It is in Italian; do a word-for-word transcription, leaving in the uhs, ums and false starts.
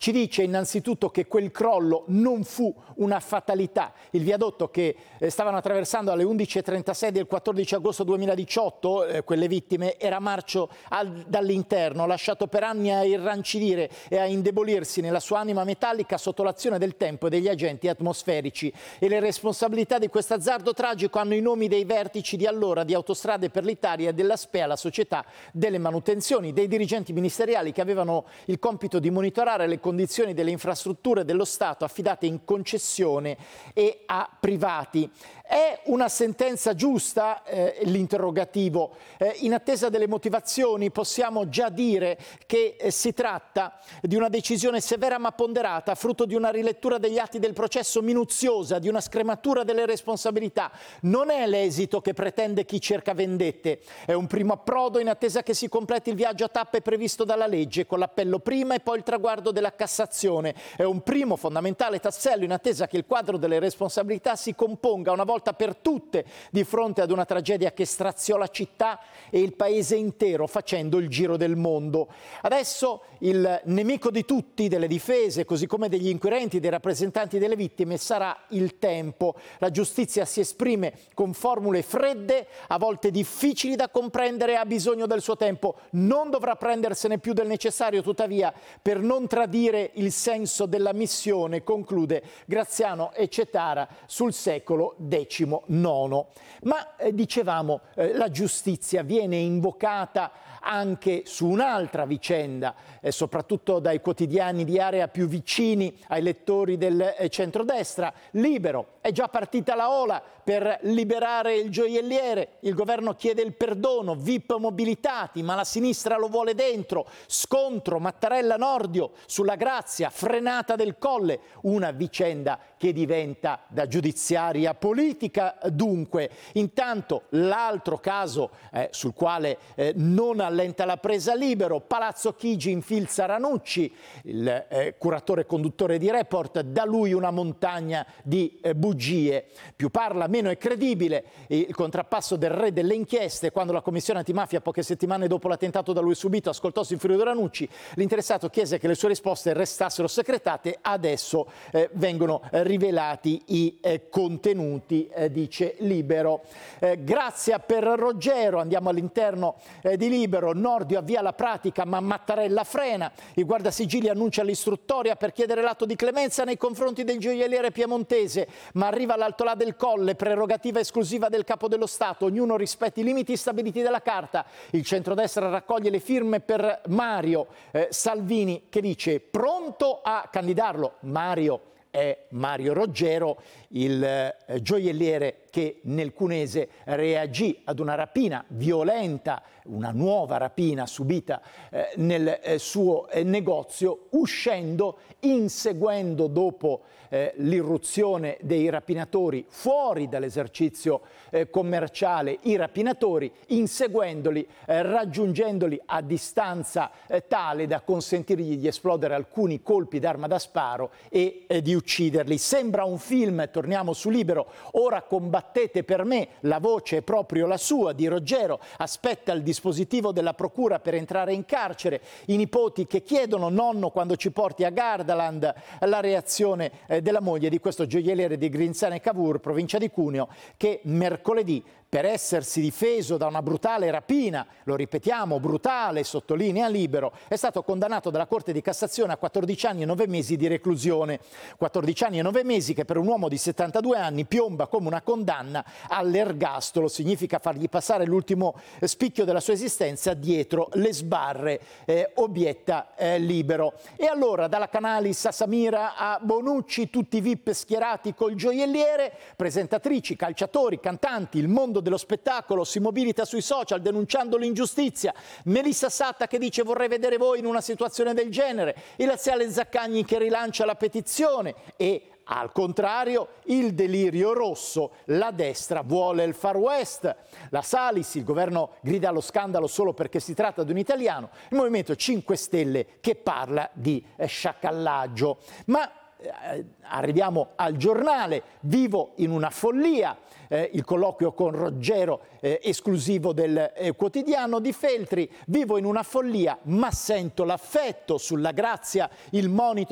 ci dice innanzitutto che quel crollo non fu una fatalità. Il viadotto che eh, stavano attraversando alle undici e trentasei del quattordici agosto duemiladiciotto, eh, quelle vittime, era marcio al, dall'interno, lasciato per anni a irrancidire e a indebolirsi nella sua anima metallica sotto l'azione del tempo e degli agenti atmosferici. E le responsabilità di questo azzardo tragico hanno i nomi dei vertici di allora di Autostrade per l'Italia e della S P E A, la società delle manutenzioni, dei dirigenti ministeriali che avevano il compito di monitorare le condizioni delle infrastrutture dello Stato affidate in concessione e a privati. È una sentenza giusta? Eh, l'interrogativo. Eh, in attesa delle motivazioni possiamo già dire che eh, si tratta di una decisione severa ma ponderata, frutto di una rilettura degli atti del processo minuziosa, di una scrematura delle responsabilità. Non è l'esito che pretende chi cerca vendette, è un primo approdo in attesa che si completi il viaggio a tappe previsto dalla legge, con l'appello prima e poi il traguardo della Cassazione. È un primo fondamentale tassello in attesa che il quadro delle responsabilità si componga una volta per tutte di fronte ad una tragedia che straziò la città e il paese intero facendo il giro del mondo. Adesso il nemico di tutti, delle difese, così come degli inquirenti, dei rappresentanti delle vittime, sarà il tempo. La giustizia si esprime con formule fredde, a volte difficili da comprendere e ha bisogno del suo tempo. Non dovrà prendersene più del necessario, tuttavia, per non tradire il senso della missione, conclude Graziano Etxetara sul secolo diciannove. Ma eh, dicevamo, eh, la giustizia viene invocata anche su un'altra vicenda, eh, soprattutto dai quotidiani di area più vicini ai lettori del eh, centrodestra. Libero, è già partita la ola per liberare il gioielliere, il governo chiede il perdono, V I P mobilitati, ma la sinistra lo vuole dentro, scontro Mattarella-Nordio sulla grazia, frenata del Colle, una vicenda che diventa da giudiziaria politica dunque. Intanto l'altro caso eh, sul quale eh, non allenta la presa Libero, Palazzo Chigi infilza Ranucci, il eh, curatore e conduttore di Report, da lui una montagna di eh, bugie. Più parla meno è credibile il contrappasso del re delle inchieste. Quando la commissione antimafia, poche settimane dopo l'attentato da lui subito, ascoltò Sigfredo Ranucci, l'interessato chiese che le sue risposte restassero segretate. Adesso eh, vengono eh, rivelati i eh, contenuti, eh, dice Libero. Eh, grazia per Roggero, andiamo all'interno eh, di Libero. Nordio avvia la pratica ma Mattarella frena, il guardasigilli annuncia l'istruttoria per chiedere l'atto di clemenza nei confronti del gioielliere piemontese, ma arriva all'Altolà del Colle, prerogativa esclusiva del Capo dello Stato, ognuno rispetta i limiti stabiliti dalla Carta. Il centrodestra raccoglie le firme per Mario eh, Salvini, che dice pronto a candidarlo. Mario è Mario Roggero, il eh, gioielliere che nel Cunese reagì ad una rapina violenta, una nuova rapina subita eh, nel eh, suo eh, negozio, uscendo, inseguendo dopo eh, l'irruzione dei rapinatori fuori dall'esercizio eh, commerciale, i rapinatori, inseguendoli, eh, raggiungendoli a distanza eh, tale da consentirgli di esplodere alcuni colpi d'arma da sparo e eh, di ucciderli. Sembra un film, torniamo su Libero, ora combattete per me, la voce è proprio la sua, di Roggero, aspetta il dispositivo della procura per entrare in carcere, i nipoti che chiedono nonno quando ci porti a Gardaland, la reazione eh, della moglie di questo gioielliere di Grinzane Cavour, provincia di Cuneo, che mercoledì, per essersi difeso da una brutale rapina, lo ripetiamo, brutale, sottolinea Libero, è stato condannato dalla Corte di Cassazione a quattordici anni e nove mesi di reclusione. quattordici anni e nove mesi che per un uomo di settantadue anni piomba come una condanna all'ergastolo. Significa fargli passare l'ultimo spicchio della sua esistenza dietro le sbarre, eh, obietta eh, Libero. E allora, dalla Canalis a Samira a Bonucci, tutti i V I P schierati col gioielliere, presentatrici, calciatori, cantanti, il mondo dello spettacolo si mobilita sui social denunciando l'ingiustizia. Melissa Satta che dice vorrei vedere voi in una situazione del genere, il Laziale Zaccagni che rilancia la petizione e al contrario il delirio rosso, la destra vuole il Far West, la Salis, il governo grida allo scandalo solo perché si tratta di un italiano, il Movimento cinque Stelle che parla di eh, sciacallaggio. Ma eh, arriviamo al Giornale, vivo in una follia. Eh, il colloquio con Roggero eh, esclusivo del eh, quotidiano di Feltri, vivo in una follia ma sento l'affetto sulla grazia, il monito